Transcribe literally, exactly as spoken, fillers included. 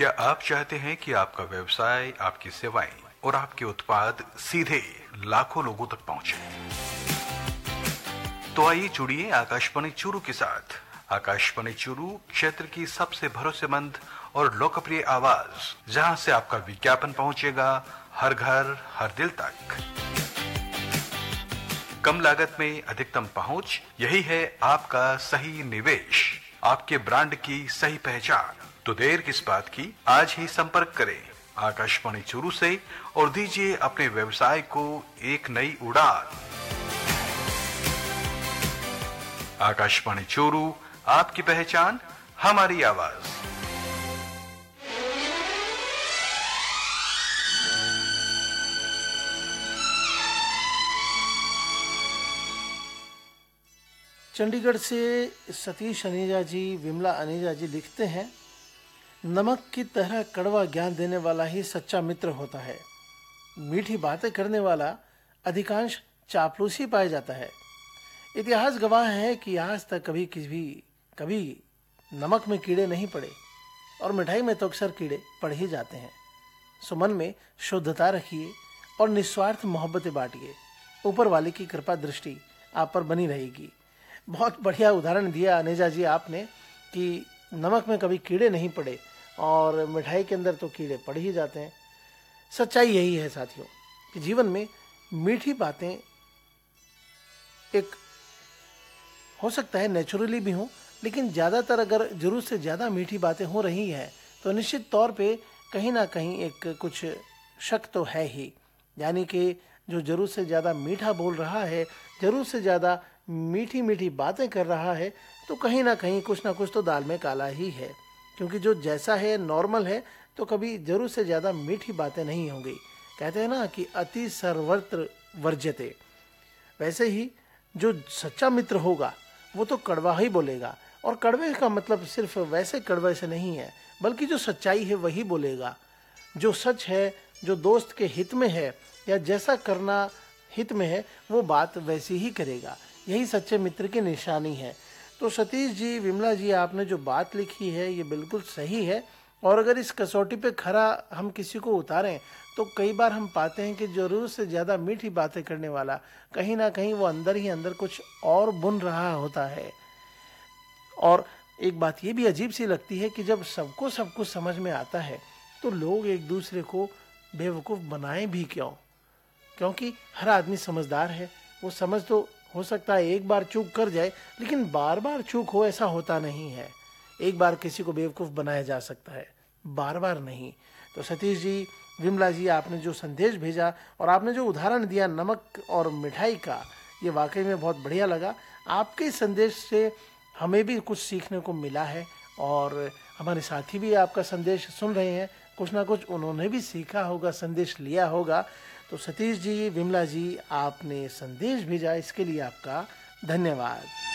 क्या आप चाहते हैं कि आपका व्यवसाय, आपकी सेवाएं और आपके उत्पाद सीधे लाखों लोगों तक पहुंचे? तो आइए जुड़िए आकाशवाणी चूरू के साथ। आकाशवाणी चूरू क्षेत्र की सबसे भरोसेमंद और लोकप्रिय आवाज, जहां से आपका विज्ञापन पहुंचेगा हर घर, हर दिल तक। कम लागत में अधिकतम पहुंच, यही है आपका सही निवेश, आपके ब्रांड की सही पहचान। तो देर किस बात की, आज ही संपर्क करें आकाशवाणी चूरू से और दीजिए अपने व्यवसाय को एक नई उड़ान। आकाशवाणी चूरू, आपकी पहचान, हमारी आवाज। चंडीगढ़ से सतीश अनीजा जी, विमला अनीजा जी लिखते हैं, नमक की तरह कड़वा ज्ञान देने वाला ही सच्चा मित्र होता है। मीठी बातें करने वाला अधिकांश चापलूस ही पाया जाता है। इतिहास गवाह है कि आज तक कभी किसी कभी नमक में कीड़े नहीं पड़े और मिठाई में तो अक्सर कीड़े पड़ ही जाते हैं। सो मन में शुद्धता रखिए और निस्वार्थ मोहब्बतें बांटिए। ऊपर वाले की कृपा दृष्टि आप पर बनी रहेगी। बहुत बढ़िया उदाहरण दिया अनेजा जी आपने कि नमक में कभी कीड़े नहीं पड़े और मिठाई के अंदर तो कीड़े पड़ ही जाते हैं। सच्चाई यही है साथियों कि जीवन में मीठी बातें एक हो सकता है नेचुरली भी हो, लेकिन ज़्यादातर अगर जरूरत से ज़्यादा मीठी बातें हो रही हैं तो निश्चित तौर पे कहीं ना कहीं एक कुछ शक तो है ही। यानी कि जो जरूरत से ज़्यादा मीठा बोल रहा है, जरूरत से ज़्यादा मीठी मीठी बातें कर रहा है, तो कहीं ना कहीं कुछ ना कुछ तो दाल में काला ही है। क्योंकि जो जैसा है नॉर्मल है तो कभी जरूरत से ज़्यादा मीठी बातें नहीं होंगी। कहते हैं ना कि अति सर्वत्र वर्ज्यते। वैसे ही जो सच्चा मित्र होगा वो तो कड़वा ही बोलेगा, और कड़वे का मतलब सिर्फ वैसे कड़वे से नहीं है, बल्कि जो सच्चाई है वही बोलेगा। जो सच है, जो दोस्त के हित में है या जैसा करना हित में है, वो बात वैसी ही करेगा। यही सच्चे मित्र की निशानी है। तो सतीश जी, विमला जी, आपने जो बात लिखी है ये बिल्कुल सही है। और अगर इस कसौटी पे खरा हम किसी को उतारें तो कई बार हम पाते हैं कि जरूरत से ज़्यादा मीठी बातें करने वाला कहीं ना कहीं वो अंदर ही अंदर कुछ और बुन रहा होता है। और एक बात ये भी अजीब सी लगती है कि जब सबको सब कुछ समझ में आता है तो लोग एक दूसरे को बेवकूफ़ बनाएं भी क्यों? क्योंकि हर आदमी समझदार है। वो समझ तो हो सकता है एक बार चूक कर जाए, लेकिन बार बार चूक हो ऐसा होता नहीं है। एक बार किसी को बेवकूफ़ बनाया जा सकता है, बार बार नहीं। तो सतीश जी, विमला जी, आपने जो संदेश भेजा और आपने जो उदाहरण दिया नमक और मिठाई का, ये वाकई में बहुत बढ़िया लगा। आपके संदेश से हमें भी कुछ सीखने को मिला है और हमारे साथी भी आपका संदेश सुन रहे हैं, कुछ ना कुछ उन्होंने भी सीखा होगा, संदेश लिया होगा। तो सतीश जी, विमला जी, आपने संदेश भेजा, इसके लिए आपका धन्यवाद।